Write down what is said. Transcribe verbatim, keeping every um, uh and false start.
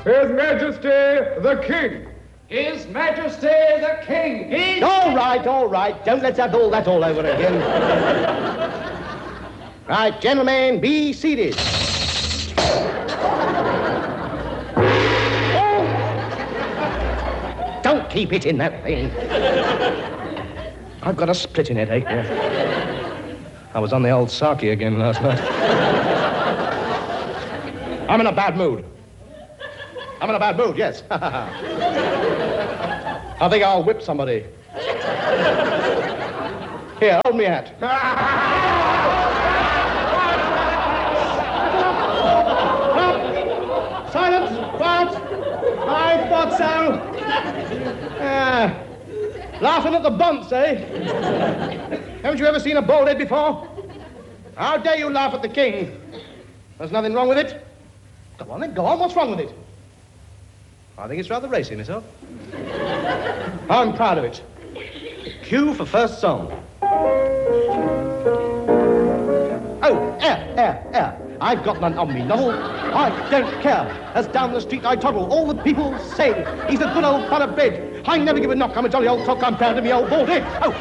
His Majesty the King. His Majesty the King. His... All right, all right. Don't let's have all that all over again. Right, gentlemen, be seated. Oh! Don't keep hitting that thing. I've got a splitting headache. Yeah. I was on the old Saki again last night. I'm in a bad mood. I'm in a bad mood, yes. I think I'll whip somebody. Here, hold me hat. Silence! Quiet! I thought so. Ah, laughing at the bumps, eh? Haven't you ever seen a bald head before? How dare you laugh at the king? There's nothing wrong with it. Go on then, go on. What's wrong with it? I think it's rather racy, myself. I'm proud of it. Cue for first song. Oh, air, air, air. I've got none on me, Novel. I don't care. As down the street I toddle, all the people say he's a good old fella bed. I never give a knock. I'm a jolly old cock. I'm proud of me old bald head. Oh,